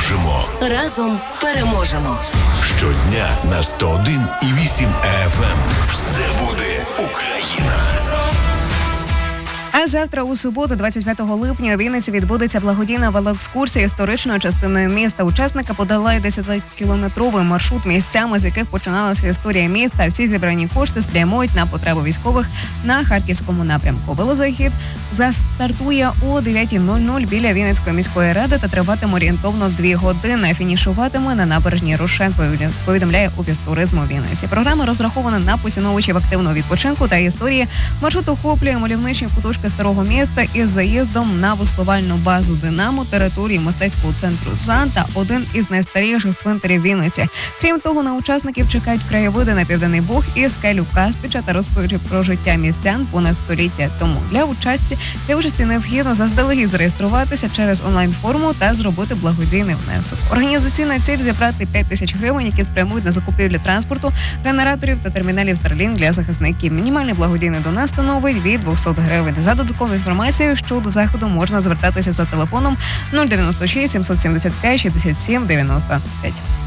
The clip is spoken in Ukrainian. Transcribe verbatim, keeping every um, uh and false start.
переможемо. Разом переможемо. Щодня на сто один і вісім еф ем. Все буде Україна. А завтра у суботу, двадцять п'ятого липня, у Вінниці відбудеться благодійна велоекскурсія історичною частиною міста. Учасники подолають десятикілометровий маршрут місцями, з яких починалася історія міста. Всі зібрані кошти спрямують на потреби військових на Харківському напрямку. Велозахід застартує о дев'ятій нуль нуль біля Вінницької міської ради та триватиме орієнтовно дві години. Фінішуватиме на набережній Рошен, повідомляє Офіс туризму Вінниці. Програма розрахована на поціновувачів активного відпочинку та історії. Маршрут охоплює мальовничі куточки старого міста із заїздом на веслувальну базу «Динамо», території мистецького центру «Зан» та один із найстаріших цвинтарів Вінниці. Крім того, на учасників чекають краєвиди на Південний Буг і скелю Каспіча та розповіді про життя містян понад століття тому. Для участі для участі необхідно заздалегідь зареєструватися через онлайн-форму та зробити благодійний внесок. Організаційна ціль – зібрати п'ять тисяч гривень, які спрямують на закупівлю транспорту, генераторів та терміналів Starlink для захисників. Мінімальний благодійний донат становить від двісті гривень. За додаткову інформацію щодо заходу можна звертатися за телефоном нуль дев'яносто шість сімсот сімдесят п'ять шістдесят сім дев'яносто п'ять.